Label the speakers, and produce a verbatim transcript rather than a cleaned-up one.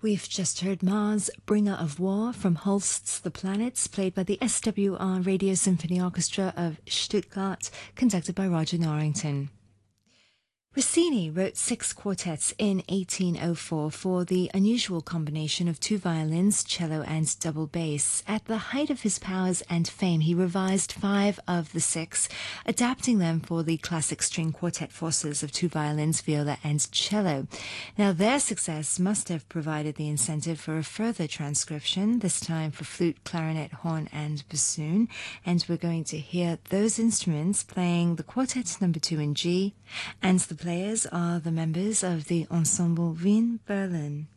Speaker 1: We've just heard Mars, Bringer of War from Holst's The Planets, played by the S W R Radio Symphony Orchestra of Stuttgart, conducted by Roger Norrington. Rossini wrote six quartets in eighteen oh four for the unusual combination of two violins, cello and double bass. At the height of his powers and fame, he revised five of the six, adapting them for the classic string quartet forces of two violins, viola and cello. Now, their success must have provided the incentive for a further transcription, this time for flute, clarinet, horn and bassoon. And we're going to hear those instruments playing the quartet number two in G, and the players are the members of the Ensemble Wien Berlin.